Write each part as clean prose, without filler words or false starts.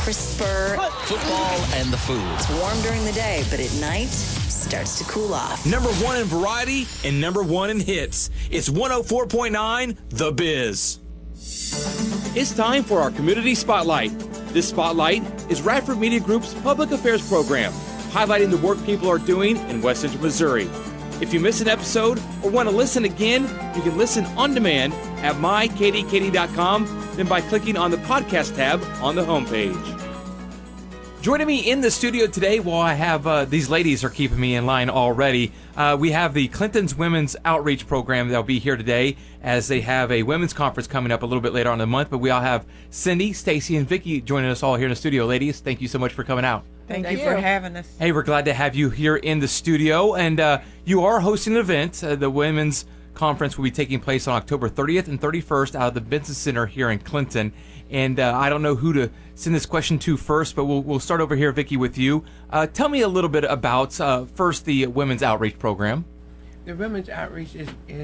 crisp fur. Football and the food. It's warm during the day, but at night, starts to cool off. Number one in variety and number one in hits. It's 104.9 The Biz. It's time for our Community Spotlight. This Spotlight is Radford Media Group's public affairs program, highlighting the work people are doing in West Central Missouri. If you miss an episode or want to listen again, you can listen on demand at mykdkd.com, then by clicking on the podcast tab on the homepage. Joining me in the studio today, while I have these ladies are keeping me in line already, we have the Clinton's Women's Outreach Program that'll be here today as they have a women's conference coming up a little bit later on in the month. But we all have Cindy, Stacy, and Vicki joining us all here in the studio. Ladies, thank you so much for coming out. Thank you for having us. Hey, we're glad to have you here in the studio. And you are hosting an event. The Women's Conference will be taking place on October 30th and 31st out of the Benson Center here in Clinton. And I don't know who to send this question to first, but we'll start over here, Vicki, with you. Tell me a little bit about, first, the Women's Outreach Program. The Women's Outreach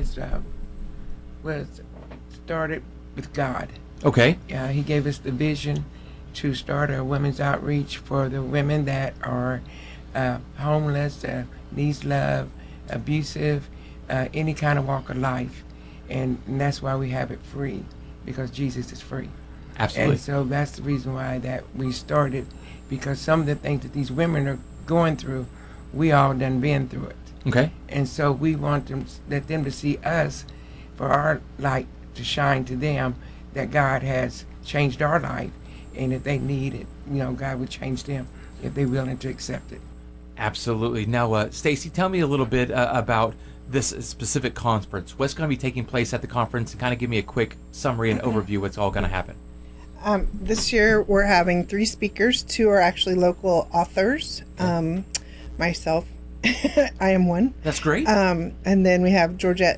was started with God. Okay. He gave us the vision to start a women's outreach for the women that are homeless, needs love, abusive, any kind of walk of life. And that's why we have it free, because Jesus is free. Absolutely. And so that's the reason why that we started, because some of the things that these women are going through, we all done been through it. Okay. And so we want them to see us, for our light to shine to them, that God has changed our life. And if they need it, God would change them if they're willing to accept it. Absolutely. Now, Stacy, tell me a little bit about this specific conference. What's going to be taking place at the conference, and kind of give me a quick summary and overview what's all going to happen. This year we're having 3 speakers. 2 are actually local authors. Myself, I am one. That's great. And then we have Georgette